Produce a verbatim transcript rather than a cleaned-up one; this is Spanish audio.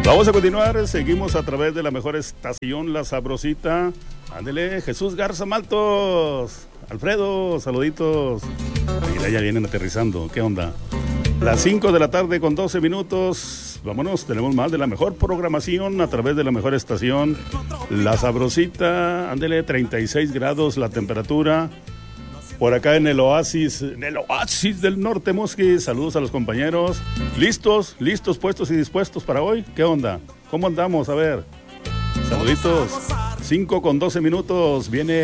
Vamos a continuar, seguimos a través de la mejor estación, La Sabrosita. Ándele, Jesús Garza Maltos, Alfredo, saluditos. Mira, ya vienen aterrizando, ¿qué onda? Las cinco de la tarde con doce minutos. Vámonos, tenemos más de la mejor programación a través de la mejor estación, La Sabrosita. Ándele, treinta y seis grados la temperatura. Por acá en el oasis, en el oasis del norte, Musqui. Saludos a los compañeros. ¿Listos? ¿Listos, puestos y dispuestos para hoy? ¿Qué onda? ¿Cómo andamos? A ver. Saluditos. cinco con doce minutos. Viene